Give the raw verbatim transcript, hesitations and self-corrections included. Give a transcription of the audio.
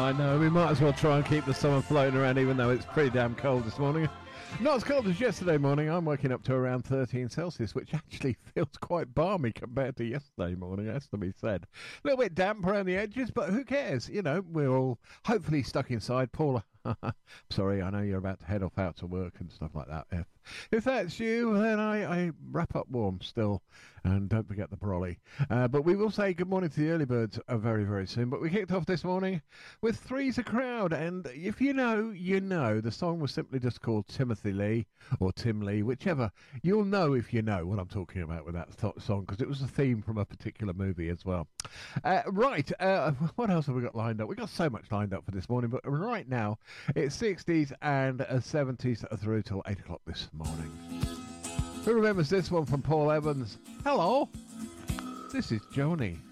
I know, we might as well try and keep the summer floating around even though it's pretty damn cold this morning. Not as cold as yesterday morning. I'm waking up to around thirteen Celsius, which actually feels quite balmy compared to yesterday morning, has to be said. A little bit damp around the edges, but who cares? You know, we're all hopefully stuck inside. Paula, sorry, I know you're about to head off out to work and stuff like that. If, if that's you, then I, I wrap up warm still. And don't forget the brolly. Uh, but we will say good morning to the early birds uh, very, very soon. But we kicked off this morning with Three's a Crowd. And if you know, you know. The song was simply just called Timothy Lee or Tim Lee, whichever. You'll know if you know what I'm talking about with that th- song, because it was a theme from a particular movie as well. Uh, right, uh, what else have we got lined up? We've got so much lined up for this morning. But right now, it's sixties and uh, seventies through till eight o'clock this morning. Who remembers this one from Paul Evans? Hello, this is Joni.